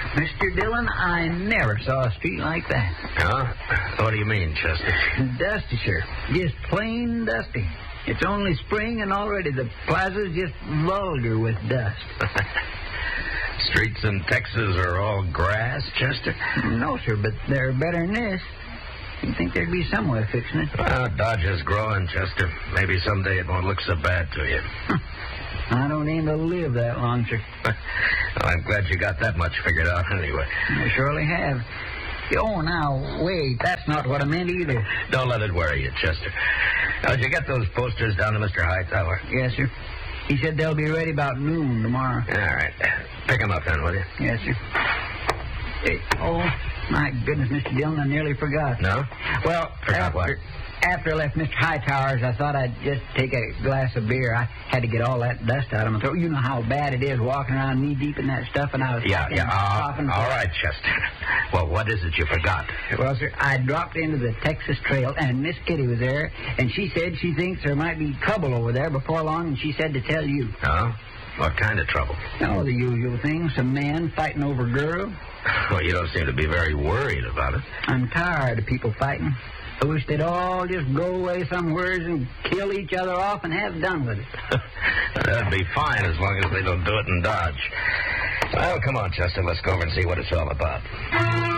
Mr. Dillon, I never saw a street like that. Huh? What do you mean, Chester? Dusty, sir. Just plain dusty. It's only spring and already the plaza's just vulgar with dust. Streets in Texas are all grass, Chester? No, sir, but they're better than this. You'd think there'd be some way of fixing it. Well, Dodge is growing, Chester. Maybe someday it won't look so bad to you. I don't aim to live that long, sir. Well, I'm glad you got that much figured out anyway. I surely have. Oh, now, wait, that's not what I meant either. Don't let it worry you, Chester. Now, did you get those posters down to Mr. Hightower? Yes, sir. He said they'll be ready about noon tomorrow. All right. Pick them up then, will you? Yes, sir. Hey, oh, my goodness, Mr. Dillon, I nearly forgot. No? Well, Forgot what? After I left Mr. Hightower's, I thought I'd just take a glass of beer. I had to get all that dust out of my throat. You know how bad it is walking around knee-deep in that stuff, and I was coughing. All right, Chester. Well, what is it you forgot? Well, sir, I dropped into the Texas Trail, and Miss Kitty was there, and she said she thinks there might be trouble over there before long, and she said to tell you. Oh? What kind of trouble? Oh, the usual thing. Some man fighting over girl. Well, you don't seem to be very worried about it. I'm tired of people fighting. I wish they'd all just go away somewhere and kill each other off and have done with it. That'd be fine as long as they don't do it in Dodge. Well, come on, Chester. Let's go over and see what it's all about.